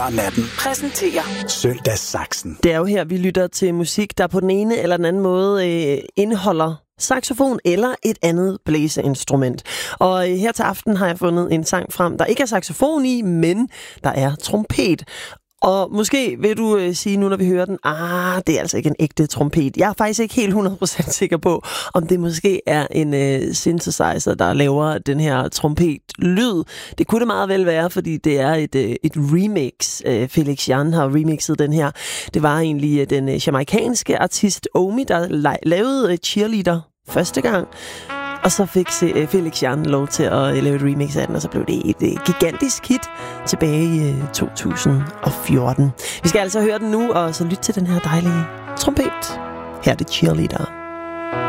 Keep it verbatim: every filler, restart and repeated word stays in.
Natten præsenterer Søndagssaksen. Det er jo her, vi lytter til musik, der på den ene eller den anden måde øh, indeholder saxofon eller et andet blæseinstrument. Og øh, her til aften har jeg fundet en sang frem, der ikke er saxofon i, men der er trompet. Og måske vil du øh, sige nu, når vi hører den, ah, det er altså ikke en ægte trompet. Jeg er faktisk ikke helt hundrede procent sikker på, om det måske er en øh, synthesizer, der laver den her trompet-lyd. Det kunne det meget vel være, fordi det er et, øh, et remix. Øh, Felix Jan har remixet den her. Det var egentlig den øh, jamaikanske artist Omi, der la- lavede øh, Cheerleader første gang. Og så fik Felix Jan lov til at lave et remix af den, og så blev det et gigantisk hit tilbage i to tusind og fjorten. Vi skal altså høre den nu, og så lytte til den her dejlige trompet. Her er det Cheerleader.